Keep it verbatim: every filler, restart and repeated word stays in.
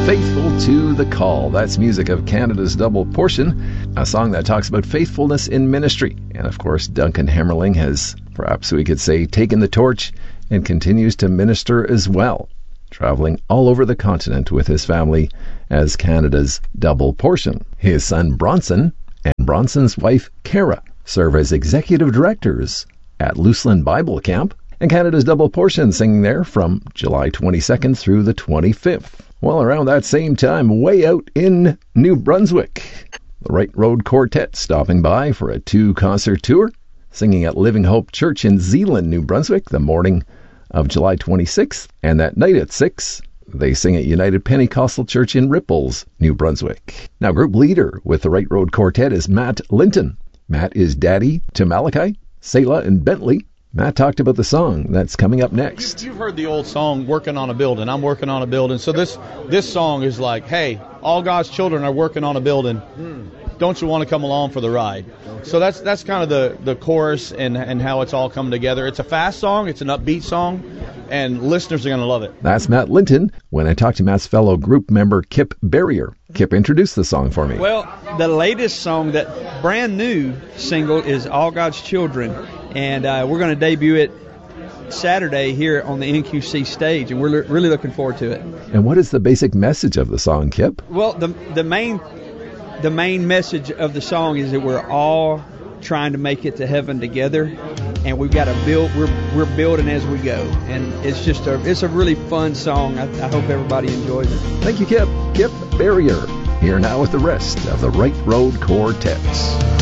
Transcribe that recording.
Faithful to the Call. That's music of Canada's Double Portion, a song that talks about faithfulness in ministry. And of course, Duncan Hemmerling has, perhaps we could say, taken the torch and continues to minister as well, traveling all over the continent with his family as Canada's Double Portion. His son Bronson and Bronson's wife Kara serve as executive directors at Luseland Bible Camp, and Canada's Double Portion singing there from July twenty-second through the twenty-fifth. Well, around that same time, way out in New Brunswick, the Right Road Quartet stopping by for a two-concert tour, singing at Living Hope Church in Zeeland, New Brunswick, the morning of July twenty-sixth, and that night at six, they sing at United Pentecostal Church in Ripples, New Brunswick. Now, group leader with the Right Road Quartet is Matt Linton. Matt is daddy to Malachi, Selah, and Bentley. Matt talked about the song that's coming up next. You've heard the old song, Working on a Building. I'm working on a building. So this this song is like, hey, all God's children are working on a building. Don't you want to come along for the ride? So that's that's kind of the, the chorus and, and how it's all coming together. It's a fast song. It's an upbeat song. And listeners are going to love it. That's Matt Linton. When I talked to Matt's fellow group member, Kip Barrier, Kip introduced the song for me. Well, the latest song, that brand new single, is All God's Children. And uh, we're going to debut it Saturday here on the N Q C stage, and we're really looking forward to it. And what is the basic message of the song, Kip? Well, the the main the main message of the song is that we're all trying to make it to heaven together, and we've got to build. We're we're building as we go, and it's just a it's a really fun song. I, I hope everybody enjoys it. Thank you, Kip. Kip Barrier here now with the rest of the Right Road Quartet.